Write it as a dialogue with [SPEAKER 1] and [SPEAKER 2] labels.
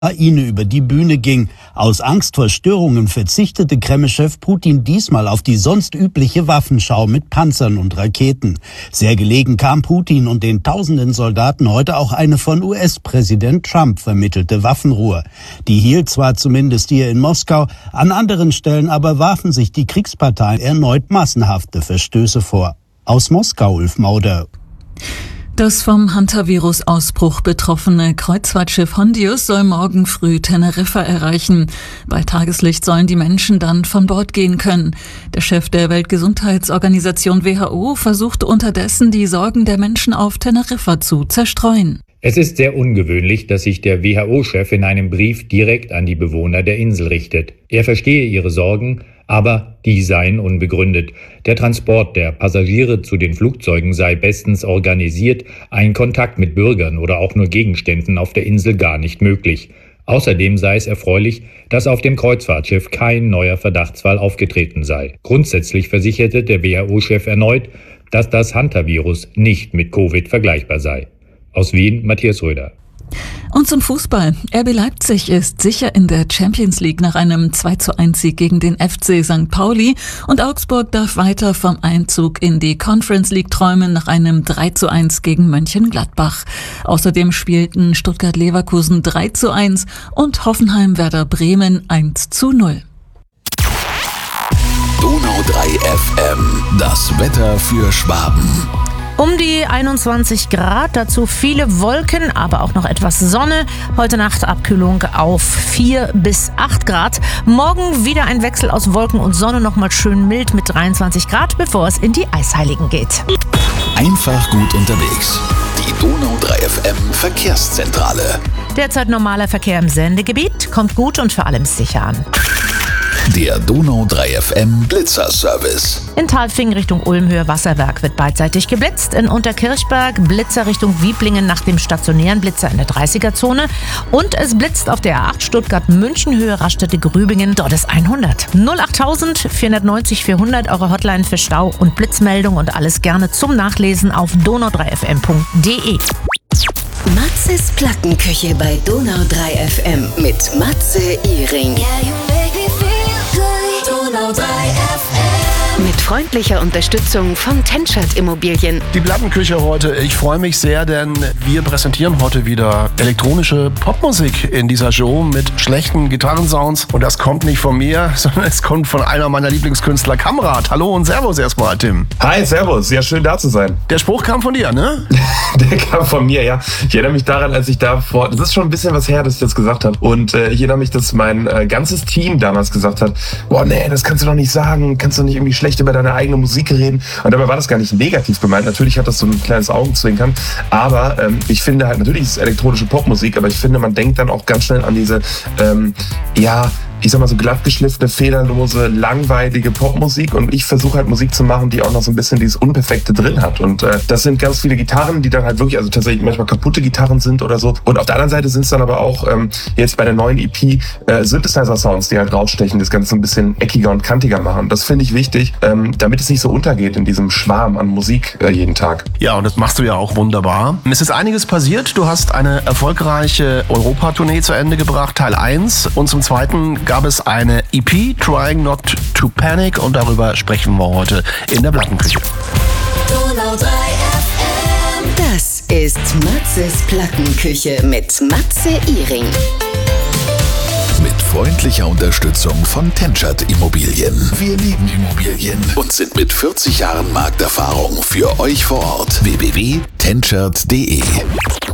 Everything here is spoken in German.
[SPEAKER 1] Ukraine über die Bühne ging. Aus Angst vor Störungen verzichtete Kreml-Chef Putin diesmal auf die sonst übliche Waffenschau mit Panzern und Raketen. Sehr gelegen kam Putin und den tausenden Soldaten heute auch eine von US-Präsident Trump vermittelte Waffenruhe. Die hielt zwar zumindest hier in Moskau, an anderen Stellen aber warfen sich die Kriegsparteien erneut massenhafte Verstöße vor. Aus Moskau, Ulf Mauder.
[SPEAKER 2] Das vom Hantavirus-Ausbruch betroffene Kreuzfahrtschiff Hondius soll morgen früh Teneriffa erreichen. Bei Tageslicht sollen die Menschen dann von Bord gehen können. Der Chef der Weltgesundheitsorganisation WHO versucht unterdessen, die Sorgen der Menschen auf Teneriffa zu zerstreuen.
[SPEAKER 3] Es ist sehr ungewöhnlich, dass sich der WHO-Chef in einem Brief direkt an die Bewohner der Insel richtet. Er verstehe ihre Sorgen, aber die seien unbegründet. Der Transport der Passagiere zu den Flugzeugen sei bestens organisiert, ein Kontakt mit Bürgern oder auch nur Gegenständen auf der Insel gar nicht möglich. Außerdem sei es erfreulich, dass auf dem Kreuzfahrtschiff kein neuer Verdachtsfall aufgetreten sei. Grundsätzlich versicherte der WHO-Chef erneut, dass das Hantavirus nicht mit Covid vergleichbar sei. Aus Wien, Matthias Röder.
[SPEAKER 2] Und zum Fußball. RB Leipzig ist sicher in der Champions League nach einem 2:1-Sieg gegen den FC St. Pauli und Augsburg darf weiter vom Einzug in die Conference League träumen nach einem 3:1 gegen Mönchengladbach. Außerdem spielten Stuttgart-Leverkusen 3:1 und Hoffenheim-Werder Bremen 1:0.
[SPEAKER 4] Donau 3 FM, das Wetter für Schwaben.
[SPEAKER 5] Um die 21 Grad, dazu viele Wolken, aber auch noch etwas Sonne. Heute Nacht Abkühlung auf 4 bis 8 Grad. Morgen wieder ein Wechsel aus Wolken und Sonne, nochmal schön mild mit 23 Grad, bevor es in die Eisheiligen geht.
[SPEAKER 4] Einfach gut unterwegs. Die Donau 3 FM Verkehrszentrale.
[SPEAKER 5] Derzeit normaler Verkehr im Sendegebiet, kommt gut und vor allem sicher an.
[SPEAKER 4] Der Donau 3 FM Blitzerservice.
[SPEAKER 5] In Talfing Richtung Ulmhöhe Wasserwerk wird beidseitig geblitzt. In Unterkirchberg Blitzer Richtung Wieblingen nach dem stationären Blitzer in der 30er-Zone. Und es blitzt auf der A8 Stuttgart-München-Höhe Raststätte Grübingen. Dort ist 100. 08000 490 400, eure Hotline für Stau und Blitzmeldung und alles gerne zum Nachlesen auf donau3fm.de.
[SPEAKER 6] Matzes Plattenküche bei Donau 3 FM mit Matze Ihring. Donau 3 FM. Mit freundlicher Unterstützung von Tenschert Immobilien.
[SPEAKER 7] Die Plattenküche heute, ich freue mich sehr, denn wir präsentieren heute wieder elektronische Popmusik in dieser Show mit schlechten Gitarrensounds. Und das kommt nicht von mir, sondern es kommt von einer meiner Lieblingskünstler, Kamrat. Hallo und Servus erstmal, Tim.
[SPEAKER 8] Hi, Servus, ja, schön da zu sein.
[SPEAKER 7] Der Spruch kam von dir, ne?
[SPEAKER 8] Der kam von mir, ja. Ich erinnere mich daran, als ich das ist schon ein bisschen was her, dass ich das gesagt habe. Und ich erinnere mich, dass mein ganzes Team damals gesagt hat, boah, nee, das kannst du doch nicht sagen, kannst du nicht irgendwie schlecht über deine eigene Musik reden. Und dabei war das gar nicht negativ gemeint. Natürlich hat das so ein kleines Augenzwinkern. Aber ich finde halt, natürlich ist es elektronische Popmusik, aber ich finde, man denkt dann auch ganz schnell an diese, ich sag mal so glatt geschliffene, fehlerlose, langweilige Popmusik, und ich versuche halt Musik zu machen, die auch noch so ein bisschen dieses Unperfekte drin hat, und das sind ganz viele Gitarren, die dann halt wirklich, also tatsächlich manchmal kaputte Gitarren sind oder so, und auf der anderen Seite sind es dann aber auch jetzt bei der neuen EP Synthesizer-Sounds, die halt rausstechen, das Ganze ein bisschen eckiger und kantiger machen. Das finde ich wichtig, damit es nicht so untergeht in diesem Schwarm an Musik jeden Tag.
[SPEAKER 7] Ja, und das machst du ja auch wunderbar. Es ist einiges passiert, du hast eine erfolgreiche Europatournee zu Ende gebracht, Teil 1, und zum Zweiten gab es eine EP, Trying Not to Panic, und darüber sprechen wir heute in der Plattenküche.
[SPEAKER 6] Donau 3 FM. Das ist Matzes Plattenküche mit Matze Ihring.
[SPEAKER 4] Mit freundlicher Unterstützung von Tenschert Immobilien. Wir lieben Immobilien und sind mit 40 Jahren Markterfahrung für euch vor Ort. www.tenschert.de